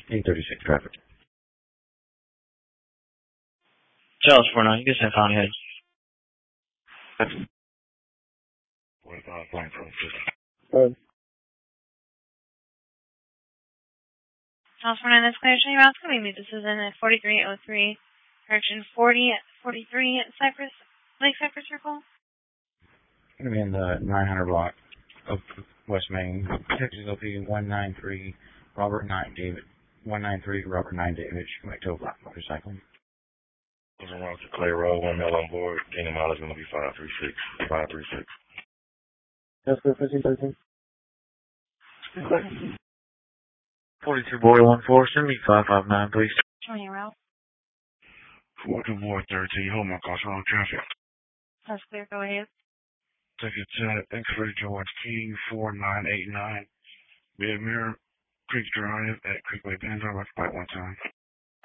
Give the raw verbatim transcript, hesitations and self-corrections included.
eight thirty-six traffic. Charles four nine, you can send County Head. What about blank from Good. Charles four nine, that's clear. Show your mouse coming me. This is in forty-three oh three, correction forty, forty-three Cypress, Lake Cypress Circle. Gonna be in the nine hundred block of West Main. Texas O P one nine three, Robert nine David. one nine three, Robert nine David. Back to a black motorcycle. Goes around to Clay Road, one mile on board. Gain mile is going to be five three six. five three six. That's good, fifteen thirteen. forty-two boy one four, send me five five nine, please. Showing your route. four two four thirteen, hold my car, on traffic. That's clear. Go ahead. Ticket to X-Ray George King four nine eight nine. Mid Mirror Creek Drive at Creekway Banjo, left by one time.